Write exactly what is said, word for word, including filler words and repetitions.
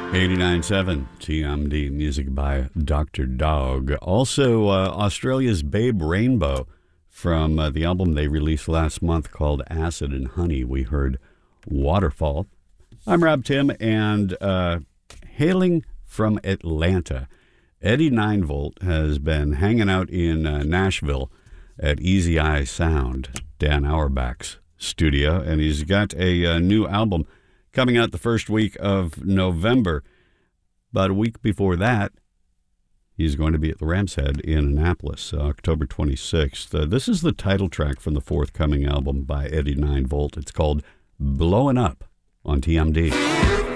eighty-nine point seven T M D, music by Doctor Dog. Also, uh, Australia's Babe Rainbow from uh, the album they released last month called Acid and Honey. We heard Waterfall. I'm Rob Tim, and uh, hailing from Atlanta, Eddie nine volt has been hanging out in uh, Nashville at Easy Eye Sound, Dan Auerbach's studio, and he's got a, a new album coming out the first week of November. About a week before that, he's going to be at the Ram's Head in Annapolis, uh, October twenty-sixth. Uh, this is the title track from the forthcoming album by Eddie nine volt. It's called Blowin' Up on T M D.